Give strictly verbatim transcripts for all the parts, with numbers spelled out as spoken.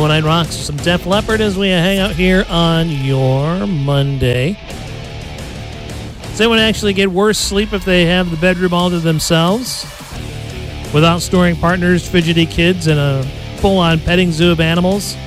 oh nine Rocks. Some Def Leppard as we hang out here on your Monday. Does anyone actually get worse sleep if they have the bedroom all to themselves? Without snoring partners, fidgety kids, and a full-on petting zoo of animals?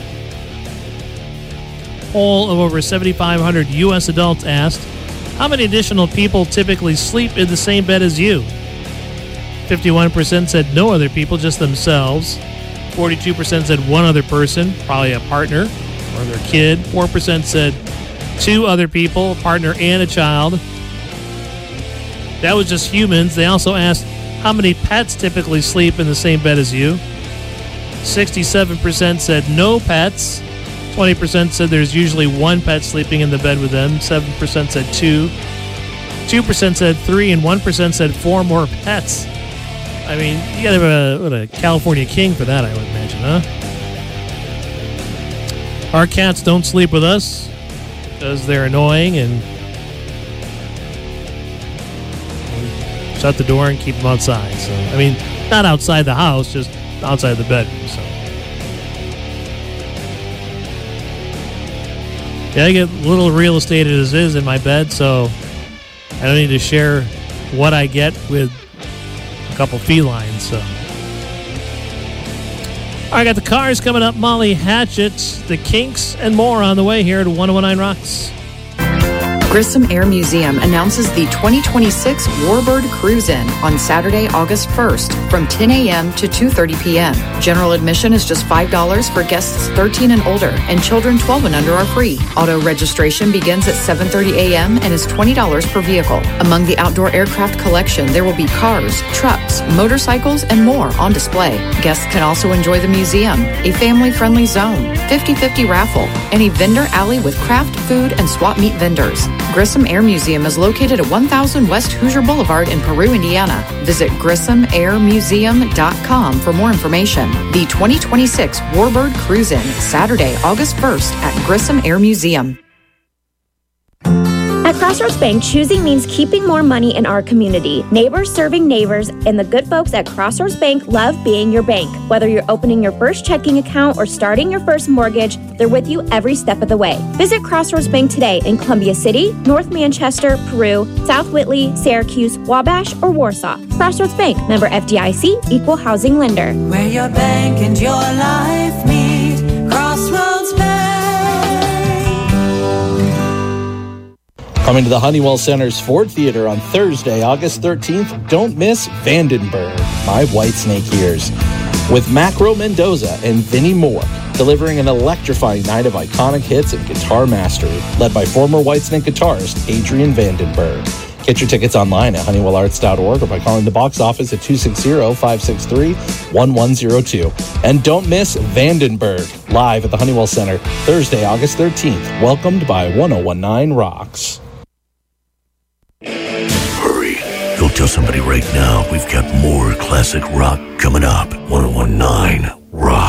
Poll of over seventy-five hundred U S adults asked, how many additional people typically sleep in the same bed as you? fifty-one percent said no other people, just themselves. forty-two percent said one other person, probably a partner or their kid. four percent said two other people, a partner and a child. That was just humans. They also asked how many pets typically sleep in the same bed as you. sixty-seven percent said no pets. twenty percent said there's usually one pet sleeping in the bed with them. seven percent said two. two percent said three, and one percent said four more pets. I mean, you gotta have a, what, a California king for that, I would imagine, huh? Our cats don't sleep with us because they're annoying, and we shut the door and keep them outside. So, I mean, not outside the house, just outside the bedroom. So, yeah, I get little real estate as is in my bed, so I don't need to share what I get with a couple felines. So, all right, I got the Cars coming up, Molly Hatchet, the Kinks, and more on the way here at one oh nine Rocks. Grissom Air Museum announces the twenty twenty-six Warbird Cruise-In on Saturday, August first from ten a.m. to two thirty p.m. General admission is just five dollars for guests thirteen and older, and children twelve and under are free. Auto registration begins at seven thirty a.m. and is twenty dollars per vehicle. Among the outdoor aircraft collection, there will be cars, trucks, motorcycles, and more on display. Guests can also enjoy the museum, a family-friendly zone, fifty-fifty raffle, and a vendor alley with craft food and swap meet vendors. Grissom Air Museum is located at one thousand West Hoosier Boulevard in Peru, Indiana. Visit grissom air museum dot com for more information. The twenty twenty-six Warbird Cruise-In, Saturday, August first at Grissom Air Museum. At Crossroads Bank, choosing means keeping more money in our community. Neighbors serving neighbors, and the good folks at Crossroads Bank love being your bank. Whether you're opening your first checking account or starting your first mortgage, they're with you every step of the way. Visit Crossroads Bank today in Columbia City, North Manchester, Peru, South Whitley, Syracuse, Wabash, or Warsaw. Crossroads Bank, member F D I C, equal housing lender. Where your bank and your life meet, Crossroads Bank. Coming to the Honeywell Center's Ford Theater on Thursday, August thirteenth, don't miss Vandenberg, My Whitesnake Years, with Macro Mendoza and Vinnie Moore, delivering an electrifying night of iconic hits and guitar mastery, led by former Whitesnake guitarist Adrian Vandenberg. Get your tickets online at honeywell arts dot org or by calling the box office at two six zero, five six three, one one zero two. And don't miss Vandenberg, live at the Honeywell Center, Thursday, August thirteenth, welcomed by one oh one nine Rocks. Go tell somebody right now we've got more classic rock coming up. one oh one nine Rock.